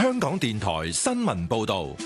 香港電台新聞報道。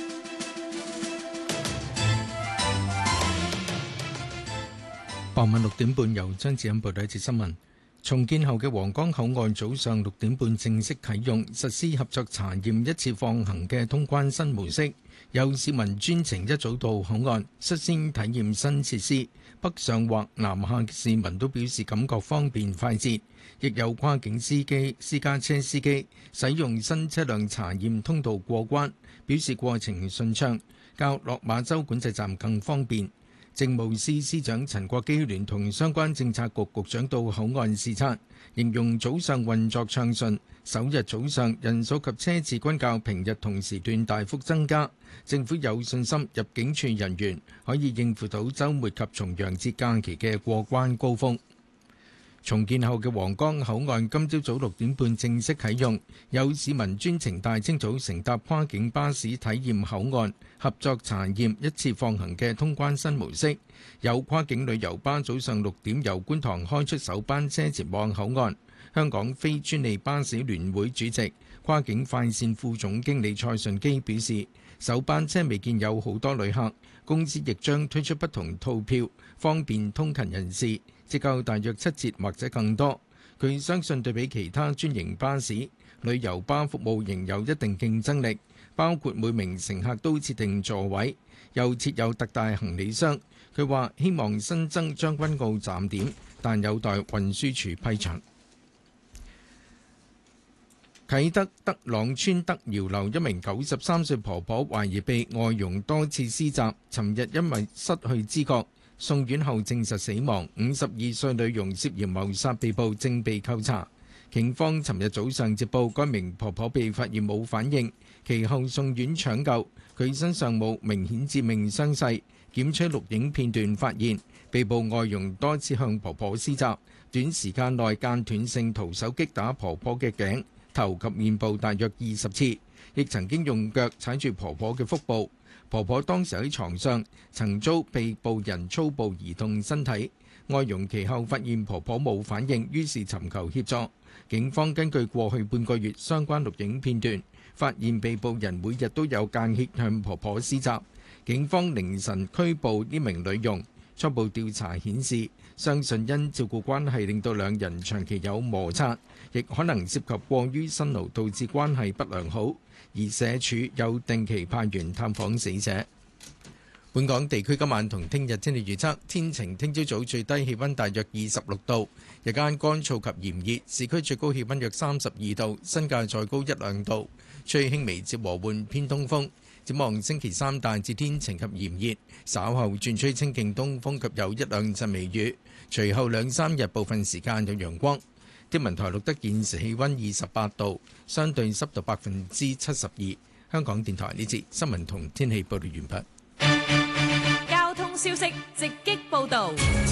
傍晚6點半，由張子欣報道一節新聞。重建後嘅皇崗口岸早上6點半正式啟用，實施合作查驗一次放行嘅通關新模式。有市民專程一早到口岸率先體驗新設施，北上或南下嘅市民都表示感覺方便快捷。亦有跨境司機、私家車司機使用新車輛查驗通道過關，表示過程順暢，較落馬洲管制站更方便。政務司司長陳國基聯同相關政策局局長到口岸視察，形容早上運作暢順，首日早上人數及車次均較平日同時段大幅增加。政府有信心入境處人員可以應付到週末及重陽節假期嘅過關高峰。重建後嘅皇崗口岸今朝早6點半正式啟用，有市民專程大清早乘搭跨境巴士體驗口岸合作查驗一次放行嘅通關新模式。有跨境旅遊巴早上6點由觀塘開出首班車前往口岸。香港非專利巴士聯會主席、跨境快線副總經理蔡順基表示，首班車未見有好多旅客，公司亦將推出不同套票，方便通勤人士，折夠大約7折或者更多。佢相信對比其他專營巴士，旅遊巴服務仍有一定競爭力，包括每名乘客都設定座位，又設有特大行李箱。佢話希望新增將軍澳站點，但有待運輸署批准。啟德德朗村德瑤樓一名93歲婆婆懷疑被外傭多次施襲，尋日因為失去知覺送院後證實死亡。52歲女傭涉嫌謀殺被捕，正被扣查。警方尋日早上接報，該名婆婆被發現冇反應，其後送院搶救，佢身上冇明顯致命傷勢。檢取錄影片段發現，被捕外傭多次向婆婆施襲，短時間內間斷性徒手擊打婆婆嘅頸、頭及面部大約20次，亦曾經用腳踩住婆婆嘅腹部。婆婆當時喺床上，曾遭被捕人粗暴移動身體。外傭其後發現婆婆冇反應，於是尋求協助。警方根據過去半個月相關錄影片段，發現被捕人每日都有間歇向婆婆施襲。警方凌晨拘捕呢名女傭。初步調查顯示，相信因照顧關係令到兩人長期有摩擦，亦可能涉及過於辛勞導致關係不良好。而社署有定期派員探訪死者。本港地區今晚同聽日天氣預測，天晴，聽朝早最低氣溫大約26度，日間乾燥及炎熱，市區最高氣溫約32度，新界再高1-2度，吹輕微至和緩偏東風。展望星期三大致天晴及炎熱，稍後轉吹清勁東風及有1-2陣微雨，隨後2-3日部分時間有陽光。天文台錄得現時氣溫28度，相對濕度72%。香港電台呢節新聞同天氣報道完畢。交通消息直擊報導。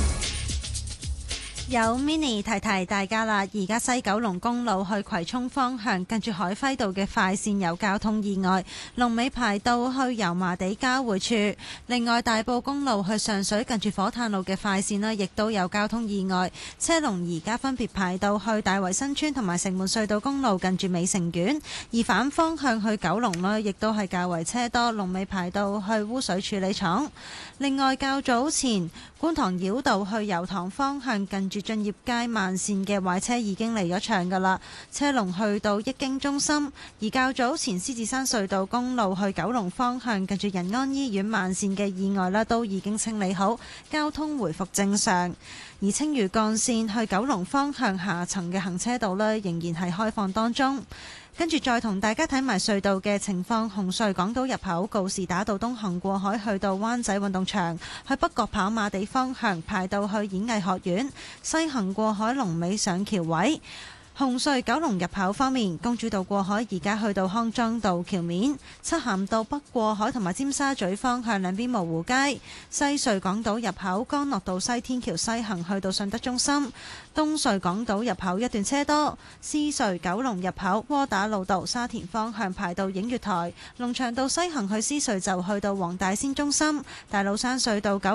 有 Mini 提提大家啦，而家西九龍公路去葵涌方向，近住海輝道嘅快線有交通意外，龍尾排到去油麻地交匯處。另外，大埔公路去上水近住火炭路嘅快線呢，亦都有交通意外，車龍而家分別排到去大圍新村同埋城門隧道公路近住美城苑。而反方向去九龍呢，亦都係較為車多，龍尾排到去污水處理廠。另外，較早前觀塘繞道去油塘方向近住駿業街慢線嘅壞車已經離咗場㗎啦，車龍去到益京中心。而較早前獅子山隧道公路去九龍方向近住仁安醫院慢線嘅意外啦，都已經清理好，交通回復正常。而青嶼幹線去九龍方向下層嘅行車道呢，仍然係開放當中。跟住再同大家睇埋隧道嘅情況，紅隧港島入口告士打道東行過海去到灣仔運動場，去北角跑馬地方向排到去演藝學院，西行過海龍尾上橋位。紅隧九龍入口方面，公主道過海而家去到康莊道橋面，漆咸道北過海同埋尖沙咀方向兩邊蕪湖街。西隧港島入口干諾道西天橋西行去到順德中心，東隧港島入口一段車多。獅隧九龍入口窩打老道沙田方向排到映月台，龍翔道西行去獅隧就去到黃大仙中心。大老山隧道九